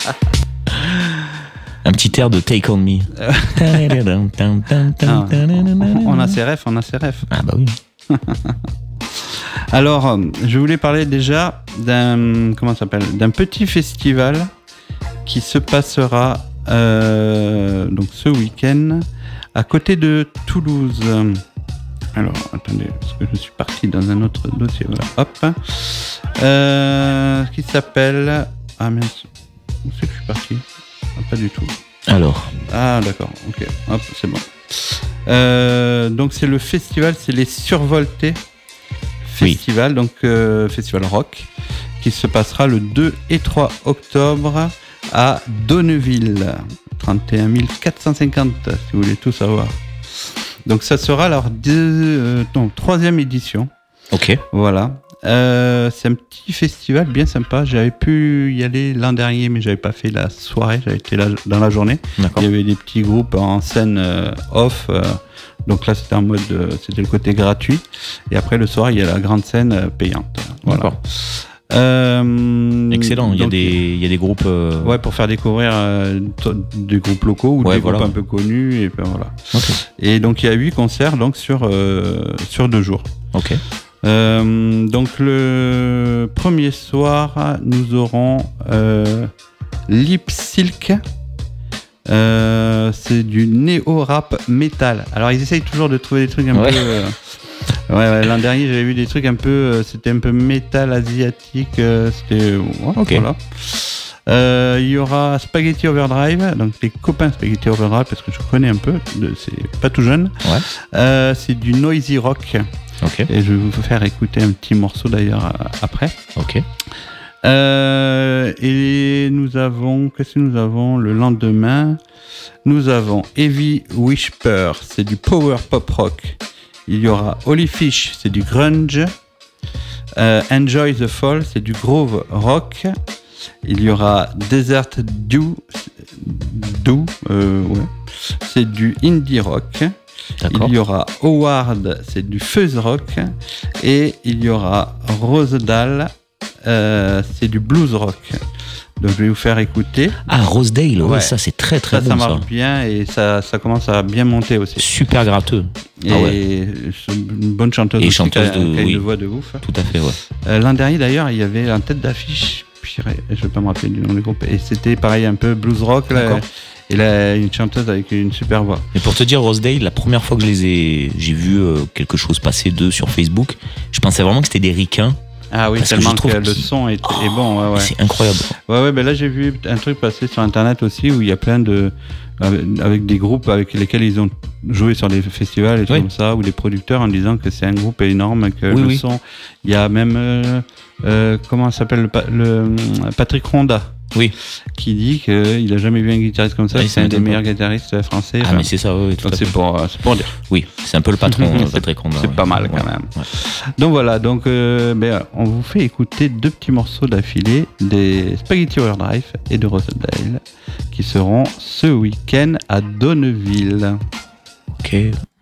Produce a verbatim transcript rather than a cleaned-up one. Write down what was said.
Un petit air de Take On Me. Ah, on a ses refs, on a ses refs. Ah bah oui. Alors, je voulais parler déjà d'un, comment ça s'appelle, d'un petit festival qui se passera euh, donc ce week-end à côté de Toulouse. Alors, attendez, parce que je suis parti dans un autre dossier. Voilà, hop. Euh, qui s'appelle... Ah mince, où c'est que je suis parti ? Ah, pas du tout. Alors. Ah d'accord, ok, hop, c'est bon. Euh, donc c'est le festival, c'est les Survoltés Festival, oui. donc euh, festival rock, qui se passera le deux et trois octobre à Donneville, trente et un mille quatre cent cinquante, si vous voulez tout savoir. Donc ça sera leur deux, euh, non, troisième édition. Ok. Voilà. Euh, c'est un petit festival bien sympa. J'avais pu y aller l'an dernier, mais j'avais pas fait la soirée. J'avais été là dans la journée. D'accord. Il y avait des petits groupes en scène euh, off. Euh, donc là, c'était en mode, euh, c'était le côté gratuit. Et après le soir, il y a la grande scène euh, payante. Voilà. D'accord. Euh, Excellent. Il y a donc, des, il y a des groupes. Euh... Ouais, pour faire découvrir euh, t- des groupes locaux ou ouais, des voilà. groupes un peu connus. Et puis voilà. Okay. Et donc il y a huit concerts donc sur euh, sur deux jours. Ok. Euh, donc le premier soir, nous aurons euh, Lip Silk. Euh, c'est du néo-rap métal. Alors ils essayent toujours de trouver des trucs un ouais. peu. Euh, ouais, ouais, l'an dernier j'avais vu des trucs un peu. Euh, c'était un peu métal asiatique. Euh, c'était. Ouais, okay. Voilà. Euh, il y aura Spaghetti Overdrive, donc les copains Spaghetti Overdrive parce que je connais un peu. De, c'est pas tout jeune. Ouais. Euh, c'est du noisy rock. Okay. Et je vais vous faire écouter un petit morceau d'ailleurs après. Ok. Euh, et nous avons, qu'est-ce que nous avons le lendemain ? Nous avons Heavy Whisper, c'est du power pop rock. Il y aura Holy Fish, c'est du grunge. Euh, Enjoy the Fall, c'est du groove rock. Il y aura Desert Dew, Dew euh, ouais. c'est du indie rock. D'accord. Il y aura Howard, c'est du fuzz rock. Et il y aura Rosedale, euh, c'est du blues rock. Donc je vais vous faire écouter. Ah, Rosedale, ouais, ouais. ça c'est très très ça, bon. Ça marche ça. bien et ça, ça commence à bien monter aussi. Super gratteux. Et ah ouais. c'est une bonne chanteuse. Et aussi, chanteuse qui a, de qui a oui. une voix de ouf. Tout à fait, ouais. Euh, l'an dernier d'ailleurs, il y avait en tête d'affiche, je ne vais pas me rappeler du nom du groupe, et c'était pareil un peu blues rock. Là, et là, une chanteuse avec une super voix. Mais pour te dire, Rosedale, la première fois que je les ai, j'ai vu euh, quelque chose passer d'eux sur Facebook, je pensais vraiment que c'était des ricains. Ah oui, parce tellement que, que, que qu'il... le son est, oh, est bon. Ouais, ouais. C'est incroyable. Ouais, ouais, ben là j'ai vu un truc passer sur internet aussi où il y a plein de. Avec des groupes avec lesquels ils ont joué sur des festivals et tout oui. comme ça, ou des producteurs en disant que c'est un groupe énorme, que oui, le oui. son. Il y a même. Euh, euh, comment s'appelle le, le Patrick Ronda. Oui. Qui dit qu'il n'a jamais vu un guitariste comme ça, oui, c'est un des meilleurs guitaristes français. Ah, enfin, mais c'est ça, oui. Tout donc c'est pour, c'est pour dire. Oui, c'est un peu le patron, Patrick Ronda. C'est ouais. pas mal ouais. quand même. Ouais. Donc voilà, donc, euh, ben, on vous fait écouter deux petits morceaux d'affilée des Spaghetti Overdrive et de Rosedale qui seront ce week-end à Donneville. Ok.